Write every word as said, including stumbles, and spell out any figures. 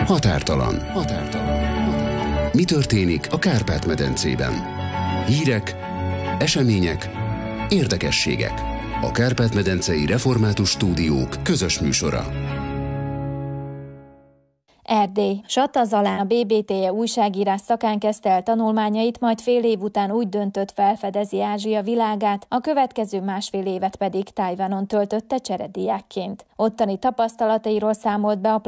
Határtalan. Határtalan. Mi történik a Kárpát-medencében? Hírek, események, érdekességek. A Kárpát-medencei Református Stúdiók közös műsora. Erdély. Satta Zalán, a bé bé té e újságírás szakán kezdte el tanulmányait, majd fél év után úgy döntött, felfedezi Ázsia világát, a következő másfél évet pedig Tajvanon töltötte cserediákként. Ottani tapasztalatairól számolt be a